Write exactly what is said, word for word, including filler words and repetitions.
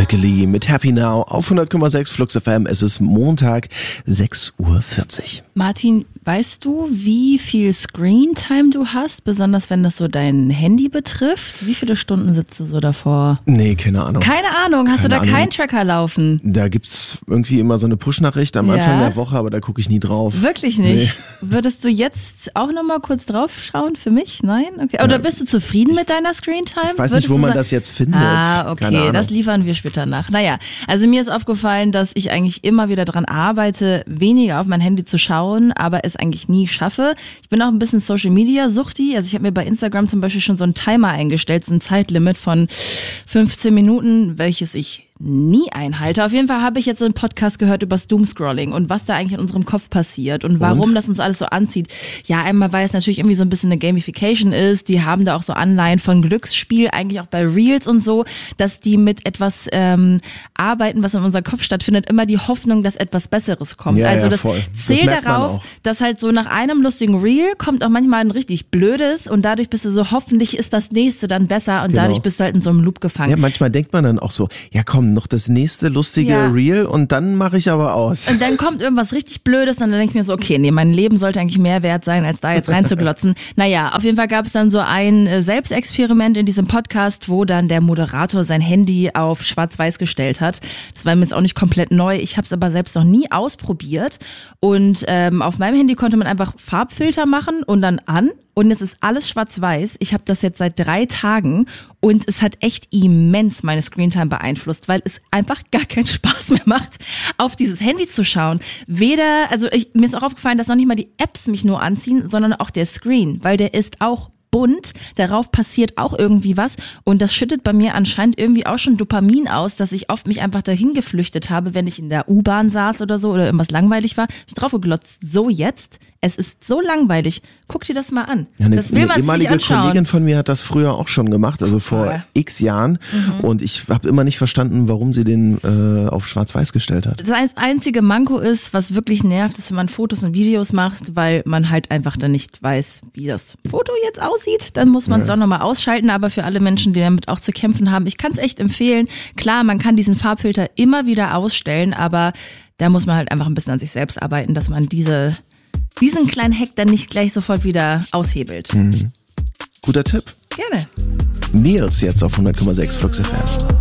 Rebecca Lee mit Happy Now auf hundert Komma sechs Flux F M. Es ist Montag, sechs Uhr vierzig. Martin, weißt du, wie viel Screentime du hast, besonders wenn das so dein Handy betrifft? Wie viele Stunden sitzt du so davor? Nee, keine Ahnung. Keine Ahnung, hast keine du da Ahnung. keinen Tracker laufen? Da gibt's irgendwie immer so eine Push-Nachricht am Ja? Anfang der Woche, aber da gucke ich nie drauf. Wirklich nicht? Nee. Würdest du jetzt auch nochmal kurz drauf schauen für mich? Nein? Okay. Oder ja. Bist du zufrieden mit deiner Screentime? Ich weiß Würdest nicht, wo man sagen? das jetzt findet. Ah, okay, das liefern wir später nach. Naja, also mir ist aufgefallen, dass ich eigentlich immer wieder dran arbeite, weniger auf mein Handy zu schauen, aber es eigentlich nie schaffe. Ich bin auch ein bisschen Social-Media-Suchti. Also ich habe mir bei Instagram zum Beispiel schon so einen Timer eingestellt, so ein Zeitlimit von fünfzehn Minuten, welches ich nie einhalte. Auf jeden Fall habe ich jetzt einen Podcast gehört über das Doomscrolling und was da eigentlich in unserem Kopf passiert und warum und? das uns alles so anzieht. Ja, einmal, weil es natürlich irgendwie so ein bisschen eine Gamification ist. Die haben da auch so Anleihen von Glücksspiel, eigentlich auch bei Reels und so, dass die mit etwas ähm, arbeiten, was in unserem Kopf stattfindet, immer die Hoffnung, dass etwas Besseres kommt. Ja, also ja, das voll. zählt das darauf, dass halt so nach einem lustigen Reel kommt auch manchmal ein richtig blödes und dadurch bist du so, hoffentlich ist das nächste dann besser und genau. dadurch bist du halt in so einem Loop gefangen. Ja, manchmal denkt man dann auch so, ja komm, noch das nächste lustige ja. Reel und dann mache ich aber aus. Und dann kommt irgendwas richtig Blödes und dann denke ich mir so, okay, nee, mein Leben sollte eigentlich mehr wert sein, als da jetzt reinzuglotzen. Naja, auf jeden Fall gab es dann so ein Selbstexperiment in diesem Podcast, wo dann der Moderator sein Handy auf schwarz-weiß gestellt hat. Das war mir jetzt auch nicht komplett neu. Ich habe es aber selbst noch nie ausprobiert. Und ähm, auf meinem Handy konnte man einfach Farbfilter machen und dann an. Und es ist alles schwarz-weiß. Ich habe das jetzt seit drei Tagen und es hat echt immens meine Screentime beeinflusst, weil es einfach gar keinen Spaß mehr macht, auf dieses Handy zu schauen. Weder, also ich, mir ist auch aufgefallen, dass noch nicht mal die Apps mich nur anziehen, sondern auch der Screen, weil der ist auch bunt, darauf passiert auch irgendwie was und das schüttet bei mir anscheinend irgendwie auch schon Dopamin aus, dass ich oft mich einfach dahin geflüchtet habe, wenn ich in der U-Bahn saß oder so oder irgendwas langweilig war. Ich drauf geglotzt, so jetzt, es ist so langweilig, guck dir das mal an. Ja, eine, das will man eine ehemalige sich nicht anschauen. Kollegin von mir hat das früher auch schon gemacht, also vor ja. x Jahren mhm. und ich habe immer nicht verstanden, warum sie den äh, auf schwarz-weiß gestellt hat. Das einzige Manko ist, was wirklich nervt, ist, wenn man Fotos und Videos macht, weil man halt einfach dann nicht weiß, wie das Foto jetzt aussieht. Dann muss man es ja. doch nochmal ausschalten, aber für alle Menschen, die damit auch zu kämpfen haben, ich kann es echt empfehlen. Klar, man kann diesen Farbfilter immer wieder ausstellen, aber da muss man halt einfach ein bisschen an sich selbst arbeiten, dass man diese, diesen kleinen Hack dann nicht gleich sofort wieder aushebelt. Mhm. Guter Tipp. Gerne. Nils jetzt auf hundert Komma sechs Flux F M.